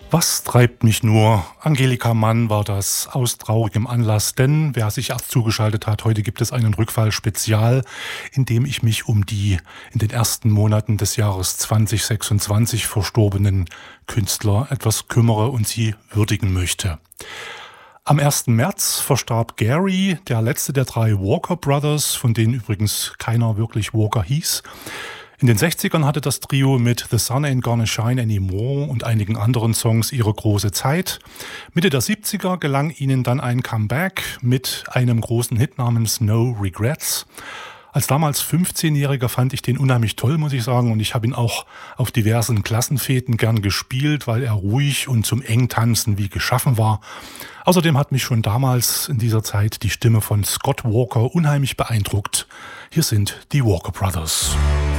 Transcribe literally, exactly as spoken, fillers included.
Was treibt mich nur? Angelika Mann war das aus traurigem Anlass, denn wer sich erst zugeschaltet hat, heute gibt es einen Rückfall-Spezial, in dem ich mich um die in den ersten Monaten des Jahres zwanzig sechsundzwanzig verstorbenen Künstler etwas kümmere und sie würdigen möchte. Am ersten März verstarb Gary, der letzte der drei Walker Brothers, von denen übrigens keiner wirklich Walker hieß. In den sechzigern hatte das Trio mit The Sun Ain't Gonna Shine Anymore und einigen anderen Songs ihre große Zeit. Mitte der siebziger gelang ihnen dann ein Comeback mit einem großen Hit namens No Regrets. Als damals fünfzehnjähriger fand ich den unheimlich toll, muss ich sagen, und ich habe ihn auch auf diversen Klassenfeten gern gespielt, weil er ruhig und zum Engtanzen wie geschaffen war. Außerdem hat mich schon damals in dieser Zeit die Stimme von Scott Walker unheimlich beeindruckt. Hier sind die Walker Brothers.